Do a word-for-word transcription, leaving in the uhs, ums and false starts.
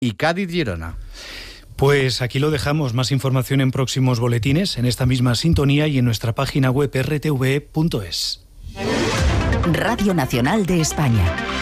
y Cádiz-Girona. Pues aquí lo dejamos. Más información en próximos boletines, en esta misma sintonía y en nuestra página web erre te ve punto es. Radio Nacional de España.